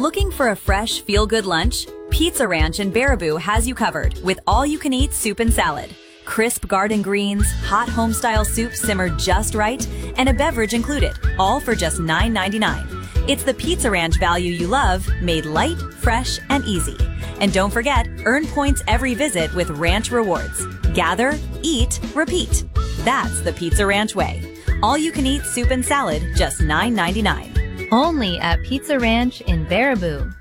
Looking for a fresh, feel-good lunch? Pizza Ranch in Baraboo has you covered with all-you-can-eat soup and salad. Crisp garden greens, hot home-style soup simmered just right, and a beverage included, all for just $9.99. It's the Pizza Ranch value you love, made light, fresh, and easy. And don't forget, earn points every visit with Ranch Rewards. Gather, eat, repeat. That's the Pizza Ranch way. All-you-can-eat soup and salad, just $9.99. Only at Pizza Ranch in Baraboo.